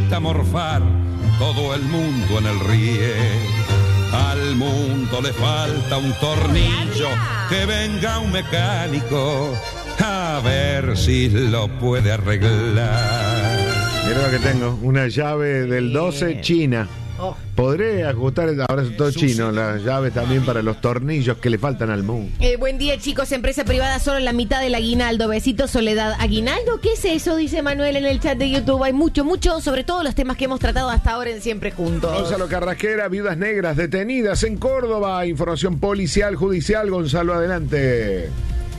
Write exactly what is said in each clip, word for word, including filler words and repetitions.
necesita morfar todo el mundo en el riel. Al mundo le falta un tornillo, que venga un mecánico a ver si lo puede arreglar. Mira lo que tengo, una llave del doce china. Podré ajustar, ahora es todo chino, las llaves también para los tornillos que le faltan al mundo. Eh, buen día, chicos. Empresa privada, solo la mitad del aguinaldo. Besito, Soledad. ¿Aguinaldo? ¿Qué es eso? Dice Manuel en el chat de YouTube. Hay mucho, mucho, sobre todo los temas que hemos tratado hasta ahora en Siempre Juntos. Gonzalo Carrasquera, viudas negras detenidas en Córdoba. Información policial, judicial. Gonzalo, adelante.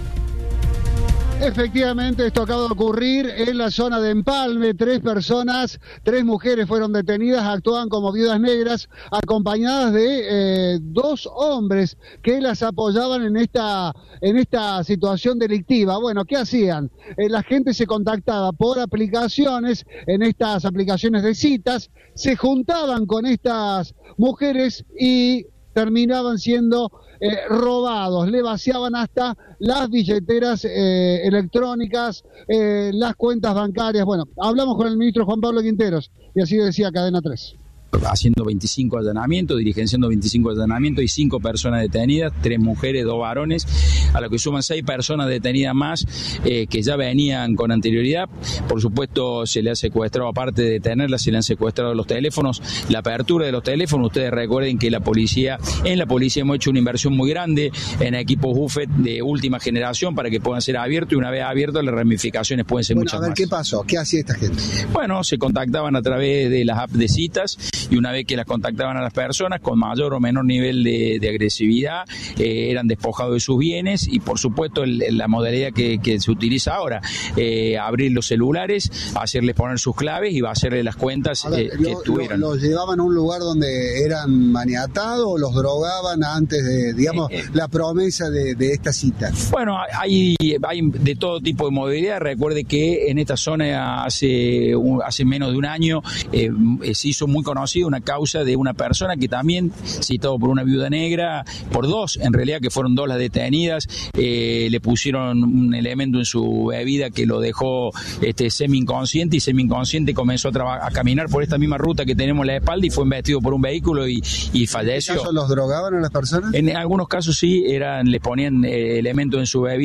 Efectivamente, esto acaba de ocurrir en la zona de Empalme. Tres personas, tres mujeres fueron detenidas, actuaban como viudas negras, acompañadas de eh, dos hombres que las apoyaban en esta, en esta situación delictiva. Bueno, ¿qué hacían? Eh, la gente se contactaba por aplicaciones, en estas aplicaciones de citas, se juntaban con estas mujeres y terminaban siendo eh, robados, le vaciaban hasta las billeteras eh, electrónicas, eh, las cuentas bancarias. Bueno, hablamos con el ministro Juan Pablo Quinteros y así decía Cadena tres. Haciendo veinticinco allanamientos, dirigenciando veinticinco allanamientos y cinco personas detenidas, tres mujeres, dos varones, a lo que suman seis personas detenidas más eh, que ya venían con anterioridad. Por supuesto, se le ha secuestrado, aparte de detenerlas, se le han secuestrado los teléfonos, la apertura de los teléfonos. Ustedes recuerden que la policía, en la policía hemos hecho una inversión muy grande en equipos Buffet de última generación para que puedan ser abiertos, y una vez abiertos las ramificaciones pueden ser bueno, muchas a ver, más. ¿qué pasó? ¿Qué hacía esta gente? Bueno, se contactaban a través de las apps de citas, y una vez que las contactaban a las personas con mayor o menor nivel de, de agresividad, eh, eran despojados de sus bienes. Y por supuesto el, la modalidad que, que se utiliza ahora, eh, abrir los celulares, hacerles poner sus claves y hacerles las cuentas ver, eh, que lo, tuvieran. ¿Los llevaban a un lugar donde eran maniatados o los drogaban antes de, digamos, eh, eh. la promesa de, de esta cita? Bueno, hay, hay de todo tipo de modalidad. Recuerde que en esta zona hace, hace menos de un año eh, se hizo muy conocida una causa de una persona que también, citado por una viuda negra, por dos, en realidad, que fueron dos las detenidas, eh, le pusieron un elemento en su bebida que lo dejó este, semi-inconsciente, y semi-inconsciente comenzó a, traba- a caminar por esta misma ruta que tenemos en la espalda y fue embestido por un vehículo y, y falleció. ¿En qué caso los drogaban a las personas? En algunos casos sí, eran, les ponían eh, elementos en su bebida